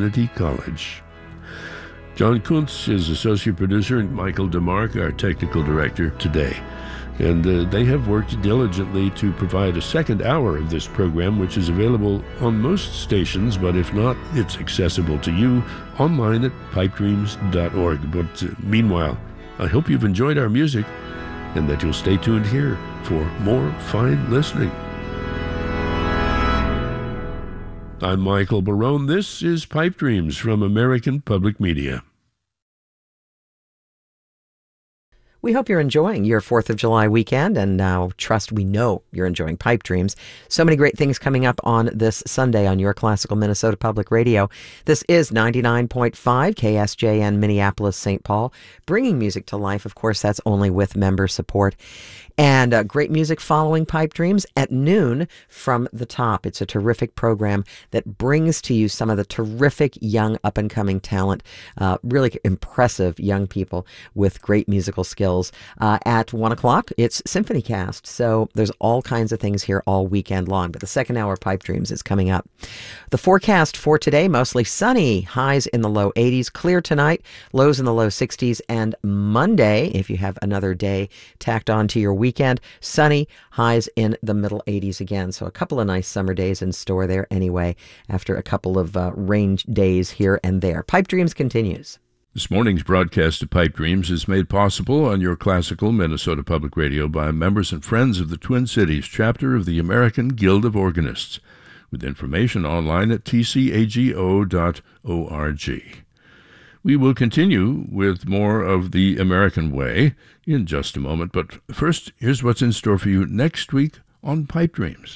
Community College. John Kuntz is associate producer and Michael DeMarc, our technical director today. And they have worked diligently to provide a second hour of this program, which is available on most stations, but if not, it's accessible to you online at pipedreams.org. But meanwhile, I hope you've enjoyed our music and that you'll stay tuned here for more fine listening. I'm Michael Barone. This is Pipe Dreams from American Public Media. We hope you're enjoying your 4th of July weekend, and now we know you're enjoying Pipe Dreams. So many great things coming up on this Sunday on your classical Minnesota Public Radio. This is 99.5 KSJN Minneapolis, St. Paul, bringing music to life. Of course, that's only with member support. And great music following Pipe Dreams at noon from the top. It's a terrific program that brings to you some of the terrific young up-and-coming talent, really impressive young people with great musical skills. At 1 o'clock, it's Symphony Cast. So there's all kinds of things here all weekend long. But the second hour of Pipe Dreams is coming up. The forecast for today, mostly sunny, highs in the low 80s, clear tonight, lows in the low 60s, and Monday, if you have another day tacked on to your weekend, sunny, highs in the middle 80s again. So a couple of nice summer days in store there anyway, after a couple of rain days here and there. Pipe Dreams continues. This morning's broadcast of Pipe Dreams is made possible on your classical Minnesota Public Radio by members and friends of the Twin Cities chapter of the American Guild of Organists, with information online at tcago.org. We will continue with more of the American Way in just a moment, but first, here's what's in store for you next week on Pipe Dreams.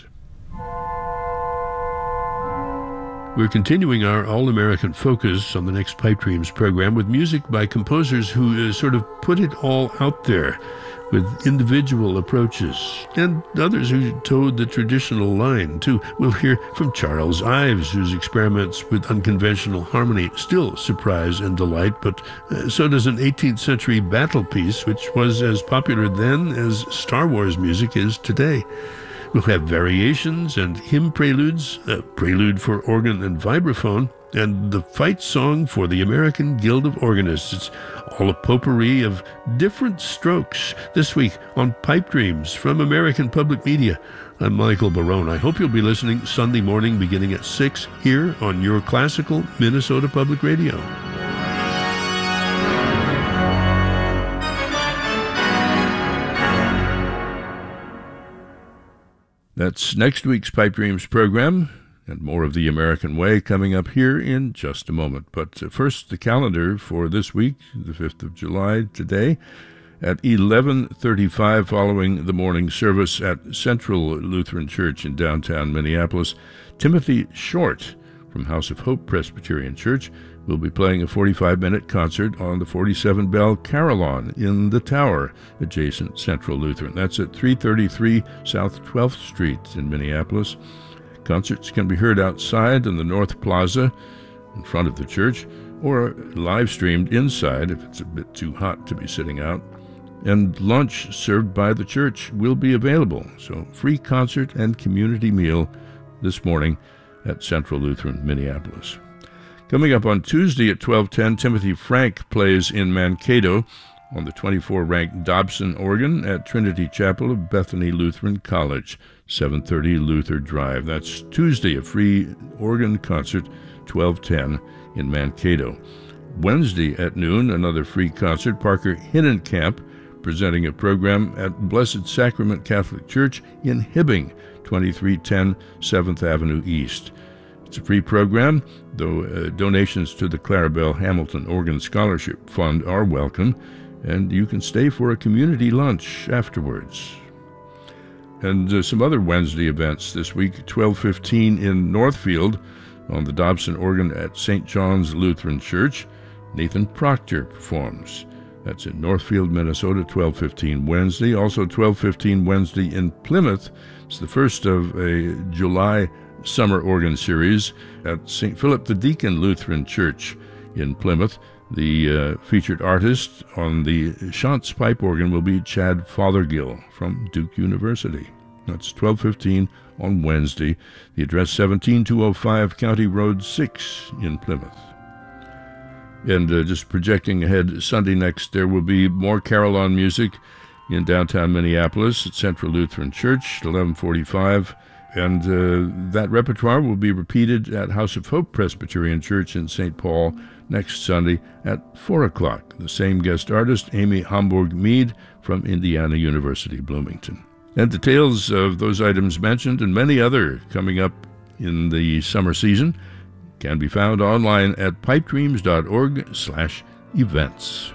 We're continuing our All-American focus on the next Pipe Dreams program with music by composers who sort of put it all out there with individual approaches, and others who towed the traditional line, too. We'll hear from Charles Ives, whose experiments with unconventional harmony still surprise and delight, but so does an 18th century battle piece, which was as popular then as Star Wars music is today. We'll have variations and hymn preludes, a prelude for organ and vibraphone, and the fight song for the American Guild of Organists. It's all a potpourri of different strokes this week on Pipe Dreams from American Public Media. I'm Michael Barone. I hope you'll be listening Sunday morning beginning at 6 here on your classical Minnesota Public Radio. That's next week's Pipe Dreams program, and more of the American Way coming up here in just a moment. But first, the calendar for this week, the 5th of July, today, at 11:35 following the morning service at Central Lutheran Church in downtown Minneapolis, Timothy Short from House of Hope Presbyterian Church will be playing a 45-minute concert on the 47-bell carillon in the tower adjacent Central Lutheran. That's at 333 South 12th Street in Minneapolis. Concerts can be heard outside in the North Plaza in front of the church, or live streamed inside if it's a bit too hot to be sitting out. And lunch served by the church will be available, so free concert and community meal this morning at Central Lutheran, Minneapolis. Coming up on Tuesday at 12:10, Timothy Frank plays in Mankato on the 24-ranked Dobson organ at Trinity Chapel of Bethany Lutheran College, 730 Luther Drive. That's Tuesday, a free organ concert, 12:10 in Mankato. Wednesday at noon, another free concert, Parker Hinnenkamp presenting a program at Blessed Sacrament Catholic Church in Hibbing, 2310 7th Avenue East. It's a free program, though donations to the Clarabelle Hamilton Organ Scholarship Fund are welcome, and you can stay for a community lunch afterwards. And some other Wednesday events this week, 12:15 in Northfield on the Dobson organ at St. John's Lutheran Church. Nathan Proctor performs. That's in Northfield, Minnesota, 12:15 Wednesday. Also 12:15 Wednesday in Plymouth. It's the first of a July summer organ series at St. Philip the Deacon Lutheran Church in Plymouth. The featured artist on the Chantz pipe organ will be Chad Fothergill from Duke University. That's 12:15 on Wednesday. The address 17205 County Road 6 in Plymouth. And just projecting ahead, Sunday next, there will be more carol-on music in downtown Minneapolis at Central Lutheran Church at 11:45. And that repertoire will be repeated at House of Hope Presbyterian Church in St. Paul next Sunday at 4 o'clock. The same guest artist, Amy Hamburg-Mead from Indiana University, Bloomington. And details of those items mentioned and many other coming up in the summer season can be found online at pipedreams.org/events.